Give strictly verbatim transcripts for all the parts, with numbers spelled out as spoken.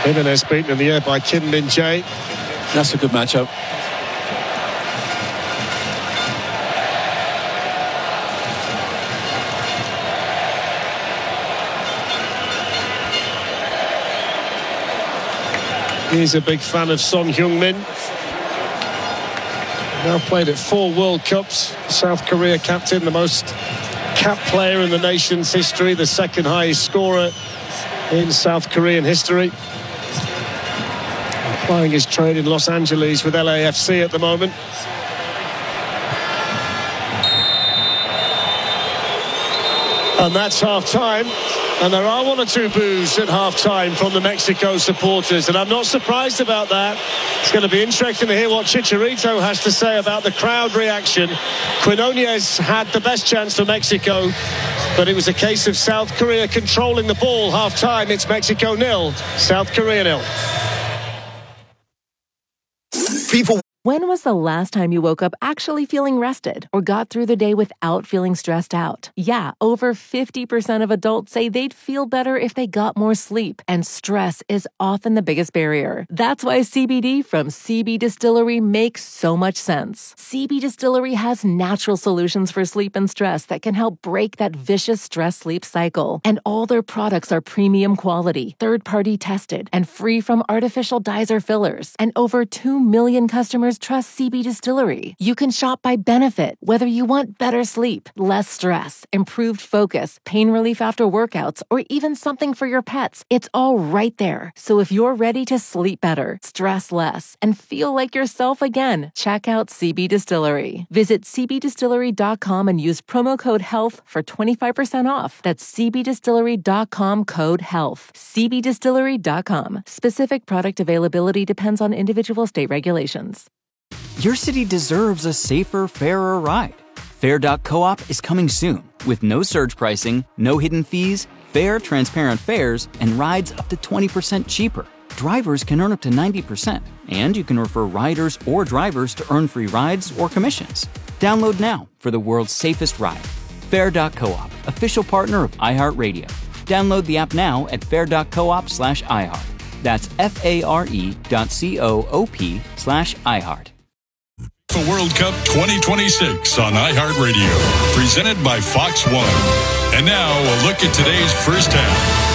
Jimenez beaten in the air by Kim Min-jae. That's a good matchup. He's a big fan of Son Heung-min. Now played at four World Cups. South Korea captain, the most capped player in the nation's history, the second highest scorer in South Korean history. Applying his trade in Los Angeles with L A F C at the moment. And that's half-time. And there are one or two boos at half-time from the Mexico supporters, and I'm not surprised about that. It's going to be interesting to hear what Chicharito has to say about the crowd reaction. Quinones had the best chance for Mexico, but it was a case of South Korea controlling the ball half-time. It's Mexico nil, South Korea nil. People. When was the last time you woke up actually feeling rested or got through the day without feeling stressed out? Yeah, over fifty percent of adults say they'd feel better if they got more sleep, and stress is often the biggest barrier. That's why C B D from C B Distillery makes so much sense. C B Distillery has natural solutions for sleep and stress that can help break that vicious stress-sleep cycle. And all their products are premium quality, third-party tested, and free from artificial dyes or fillers. And over two million customers trust C B Distillery. You can shop by benefit, whether you want better sleep, less stress, improved focus, pain relief after workouts, or even something for your pets. It's all right there. So if you're ready to sleep better, stress less, and feel like yourself again, check out C B Distillery. Visit c b distillery dot com and use promo code HEALTH for twenty-five percent off. That's c b distillery dot com code HEALTH. c b distillery dot com. Specific product availability depends on individual state regulations. Your city deserves a safer, fairer ride. Fair dot coop is coming soon with no surge pricing, no hidden fees, fair, transparent fares, and rides up to twenty percent cheaper. Drivers can earn up to ninety percent, and you can refer riders or drivers to earn free rides or commissions. Download now for the world's safest ride. Fair dot coop, official partner of iHeartRadio. Download the app now at fair dot coop slash iHeart. That's F-A-R-E dot C-O-O-P slash iHeart. The World Cup twenty twenty-six on iHeartRadio, presented by Fox One. And now a look at today's first half.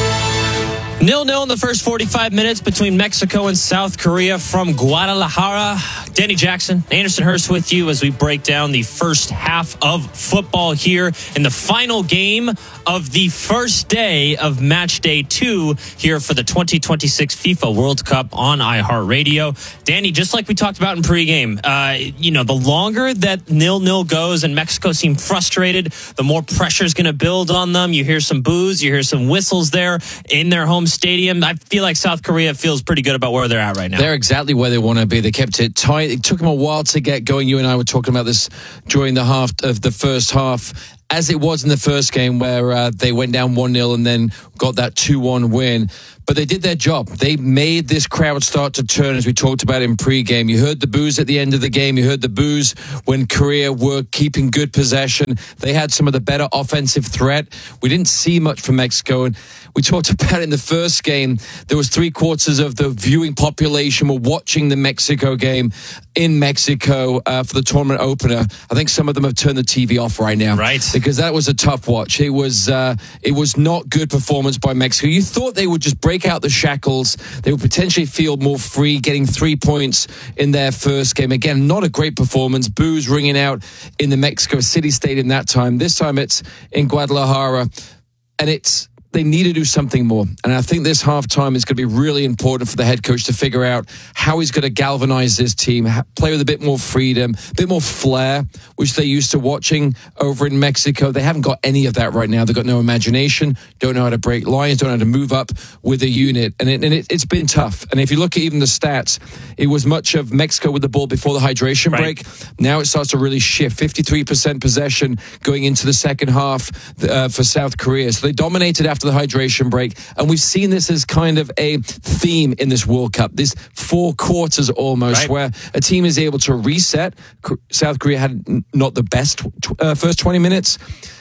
nil-nil in the first forty-five minutes between Mexico and South Korea from Guadalajara. Danny Jackson, Anderson Hurst with you as we break down the first half of football here in the final game of the first day of match day two here for the twenty twenty-six FIFA World Cup on iHeartRadio. Danny, just like we talked about in pregame, uh, you know, the longer that nil-nil goes and Mexico seem frustrated, the more pressure is going to build on them. You hear some boos, you hear some whistles there in their home stadium. I feel like South Korea feels pretty good about where they're at right now. They're exactly where they want to be. They kept it tight. It took them a while to get going. You and I were talking about this during the half of the first half, as it was in the first game where uh, they went down one-nil and then got that two-one win. But they did their job. They made this crowd start to turn, as we talked about in pregame. You heard the boos at the end of the game. You heard the boos when Korea were keeping good possession. They had some of the better offensive threat. We didn't see much from Mexico. And we talked about it in the first game. There was three quarters of the viewing population were watching the Mexico game in Mexico uh, for the tournament opener. I think some of them have turned the T V off right now. Right. Because that was a tough watch. It was, uh, it was not good performance by Mexico. You thought they would just break out the shackles. They would potentially feel more free, getting three points in their first game. Again, not a great performance. Boos ringing out in the Mexico City Stadium that time. This time it's in Guadalajara. And it's, they need to do something more. And I think this halftime is going to be really important for the head coach to figure out how he's going to galvanize this team, play with a bit more freedom, a bit more flair, which they're used to watching over in Mexico. They haven't got any of that right now. They've got no imagination, don't know how to break lines, don't know how to move up with a unit. And, it, and it, it's been tough. And if you look at even the stats, it was much of Mexico with the ball before the hydration right. break. Now it starts to really shift. fifty-three percent possession going into the second half uh, for South Korea. So they dominated after the hydration break, and we've seen this as kind of a theme in this World Cup, this four quarters almost, right. where a team is able to reset. South Korea had not the best uh, first twenty minutes.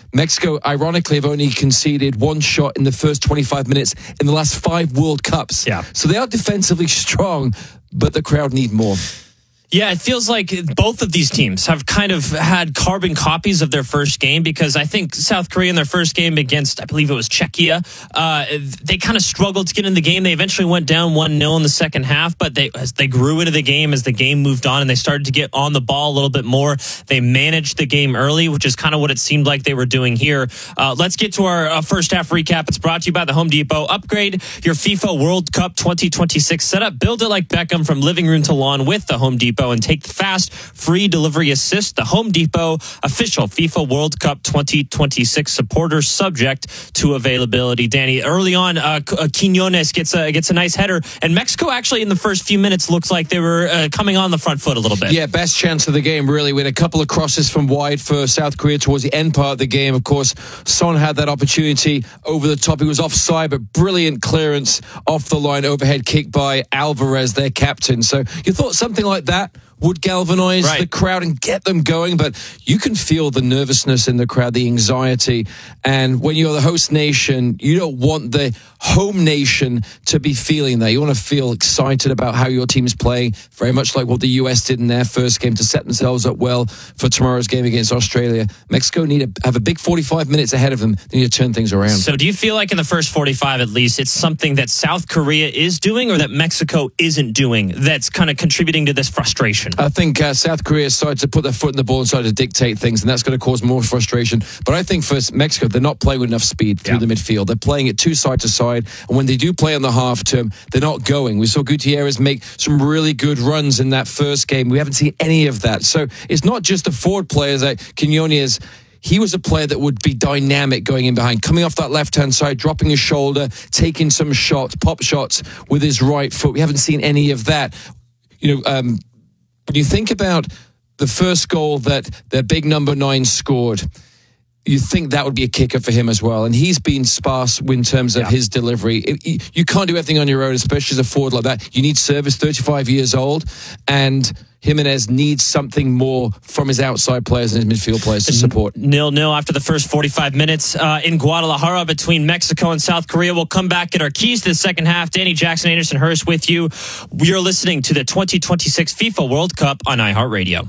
Mexico, ironically, have only conceded one shot in the first twenty-five minutes in the last five World Cups. Yeah. So they are defensively strong, but the crowd need more. Yeah, it feels like both of these teams have kind of had carbon copies of their first game, because I think South Korea in their first game against, I believe it was Czechia, uh, they kind of struggled to get in the game. They eventually went down one nil in the second half, but they as they grew into the game as the game moved on and they started to get on the ball a little bit more. They managed the game early, which is kind of what it seemed like they were doing here. Uh, let's get to our uh, first half recap. It's brought to you by the Home Depot. Upgrade your FIFA World Cup twenty twenty-six setup. Build it like Beckham from living room to lawn with the Home Depot, and take the fast, free delivery assist. The Home Depot official FIFA World Cup twenty twenty-six supporter, subject to availability. Danny, early on, uh, Quiñones gets a, gets a nice header, and Mexico actually in the first few minutes looks like they were uh, coming on the front foot a little bit. Yeah, best chance of the game, really. We had a couple of crosses from wide for South Korea towards the end part of the game. Of course, Son had that opportunity over the top. He was offside, but brilliant clearance off the line, overhead kick by Alvarez, their captain. So you thought something like that would galvanize right. the crowd and get them going, but you can feel the nervousness in the crowd, the anxiety. And when you're the host nation, you don't want the home nation to be feeling that. You want to feel excited about how your team is playing, very much like what the U S did in their first game to set themselves up well for tomorrow's game against Australia. Mexico need to have a big forty-five minutes ahead of them. They need to turn things around. So do you feel like in the first forty-five, at least, it's something that South Korea is doing or that Mexico isn't doing that's kind of contributing to this frustration? I think uh, South Korea started to put their foot in the ball and started to dictate things, and that's going to cause more frustration. But I think for Mexico, they're not playing with enough speed through yeah. the midfield. They're playing it two side to side, and when they do play on the half term, they're not going. We saw Gutierrez make some really good runs in that first game. We haven't seen any of that. So it's not just the forward players like Quiñones. He was a player that would be dynamic going in behind, coming off that left-hand side, dropping his shoulder, taking some shots, pop shots with his right foot. We haven't seen any of that. You know, um, when you think about the first goal that their big number nine scored, you think that would be a kicker for him as well. And he's been sparse in terms of yeah. his delivery. It, you can't do everything on your own, especially as a forward like that. You need service, thirty-five years old, and Jimenez needs something more from his outside players and his midfield players to support. Nil-nil after the first forty-five minutes uh, in Guadalajara between Mexico and South Korea. We'll come back, get our keys to the second half. Danny Jackson, Anderson Hurst with you. You're listening to the twenty twenty-six FIFA World Cup on iHeartRadio.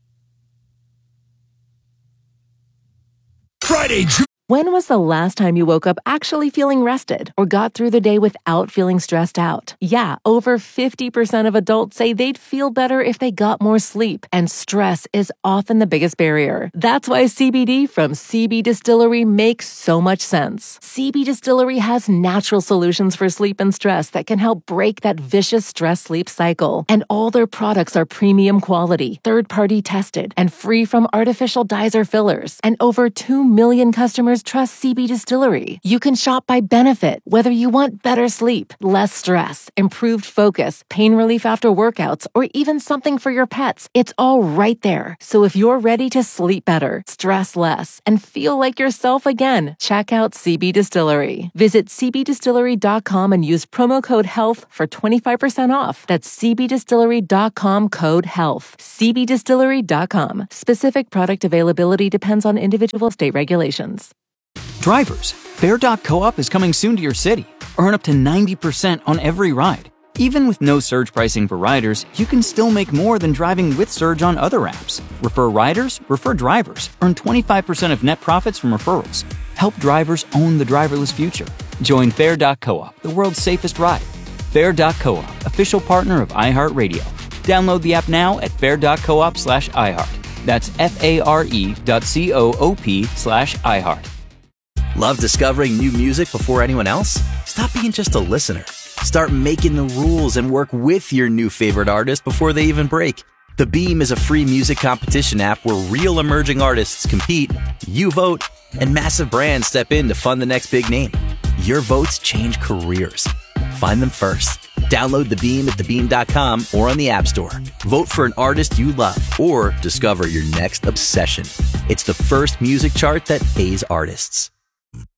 Friday. When was the last time you woke up actually feeling rested or got through the day without feeling stressed out? Yeah, over fifty percent of adults say they'd feel better if they got more sleep, and stress is often the biggest barrier. That's why C B D from C B Distillery makes so much sense. C B Distillery has natural solutions for sleep and stress that can help break that vicious stress-sleep cycle. And all their products are premium quality, third-party tested, and free from artificial dyes or fillers. And over two million customers trust C B Distillery. You can shop by benefit, whether you want better sleep, less stress, improved focus, pain relief after workouts, or even something for your pets. It's all right there. So if you're ready to sleep better, stress less, and feel like yourself again, check out C B Distillery. Visit c b distillery dot com and use promo code HEALTH for twenty-five percent off. That's c b distillery dot com code HEALTH. c b distillery dot com. Specific product availability depends on individual state regulations. Drivers, Fare dot coop is coming soon to your city. Earn up to ninety percent on every ride. Even with no surge pricing for riders, you can still make more than driving with Surge on other apps. Refer riders, refer drivers. Earn twenty-five percent of net profits from referrals. Help drivers own the driverless future. Join Fare dot coop, the world's safest ride. Fare dot coop, official partner of iHeartRadio. Download the app now at fare dot coop slash iHeart. That's F-A-R-E dot C-O-O-P slash iHeart. Love discovering new music before anyone else? Stop being just a listener. Start making the rules and work with your new favorite artist before they even break. The Beam is a free music competition app where real emerging artists compete, you vote, and massive brands step in to fund the next big name. Your votes change careers. Find them first. Download The Beam at the beam dot com or on the App Store. Vote for an artist you love or discover your next obsession. It's the first music chart that pays artists.